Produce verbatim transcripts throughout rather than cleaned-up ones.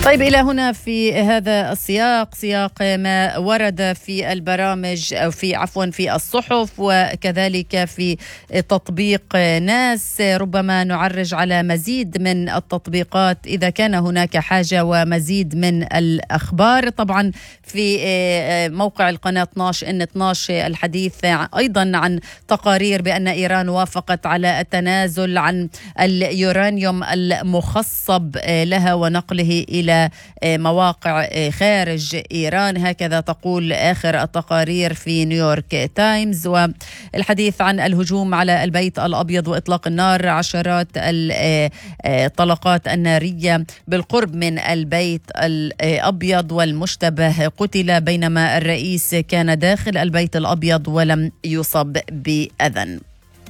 طيب، إلى هنا في هذا السياق، سياق ما ورد في البرامج أو في عفوا في الصحف وكذلك في تطبيق ناس، ربما نعرج على مزيد من التطبيقات إذا كان هناك حاجة ومزيد من الأخبار. طبعا في موقع القناة اثنا عشر إن اثنا عشر الحديث أيضا عن تقارير بأن إيران وافقت على التنازل عن اليورانيوم المخصب لها ونقله إلى مواقع خارج إيران، هكذا تقول آخر التقارير في نيويورك تايمز. والحديث عن الهجوم على البيت الأبيض وإطلاق النار، عشرات الطلقات النارية بالقرب من البيت الأبيض والمشتبه قتل بينما الرئيس كان داخل البيت الأبيض ولم يصب بأذى.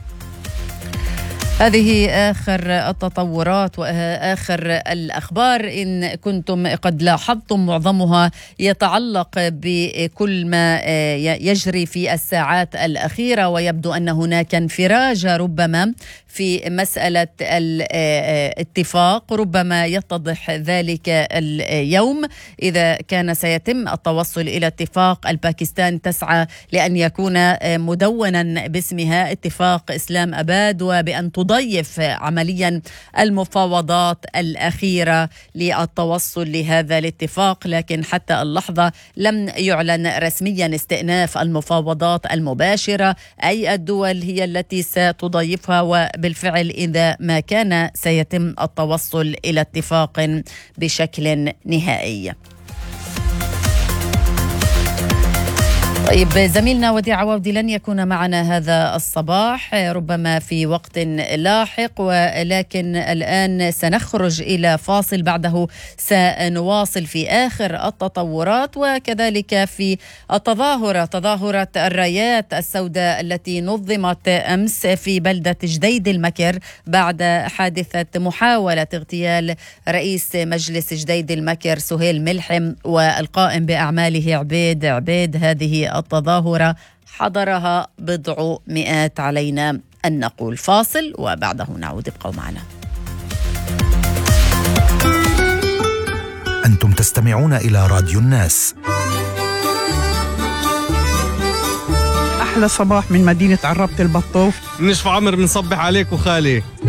هذه آخر التطورات وآخر الأخبار. إن كنتم قد لاحظتم معظمها يتعلق بكل ما يجري في الساعات الأخيرة، ويبدو أن هناك انفراج ربما في مسألة الاتفاق، ربما يتضح ذلك اليوم إذا كان سيتم التوصل إلى اتفاق. الباكستان تسعى لأن يكون مدونا باسمها اتفاق إسلام أباد، وبأن تضيف عمليا المفاوضات الأخيرة للتوصل لهذا الاتفاق، لكن حتى اللحظة لم يعلن رسميا استئناف المفاوضات المباشرة. أي الدول هي التي ستضيفها، وبالفعل إذا ما كان سيتم التوصل إلى اتفاق بشكل نهائي. طيب، زميلنا وديع عواودي لن يكون معنا هذا الصباح، ربما في وقت لاحق، ولكن الآن سنخرج إلى فاصل، بعده سنواصل في آخر التطورات وكذلك في التظاهرة تظاهرة الرايات السوداء التي نظمت أمس في بلدة جديد المكر بعد حادثة محاولة اغتيال رئيس مجلس جديد المكر سهيل ملحم والقائم بأعماله عبيد عبيد. هذه التظاهرة حضرها بضع مئات، علينا أن نقول. فاصل وبعده نعود، ابقوا معنا. أنتم تستمعون إلى راديو الناس. أحلى صباح من مدينة عربة البطوف. نشف عمر بنصبح عليك وخالي.